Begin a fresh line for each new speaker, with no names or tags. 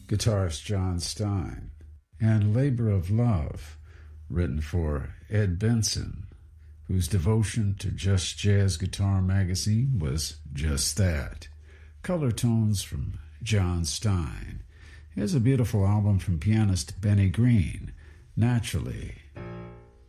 guitarist John Stein, and Labor of Love, written for Ed Benson, whose devotion to Just Jazz Guitar magazine was just that. Color Tones from John Stein. Here's a beautiful album from pianist Benny Green, Naturally.